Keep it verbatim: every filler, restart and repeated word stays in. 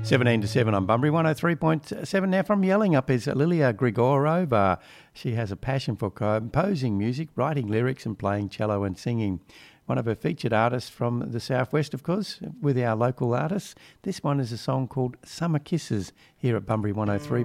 seventeen to seven on Bunbury one oh three point seven. Now from Yelling Up is Lilia Grigorova. She has a passion for composing music, writing lyrics and playing cello and singing. One of her featured artists from the southwest, of course, with our local artists. This one is a song called Summer Kisses here at Bunbury one oh three.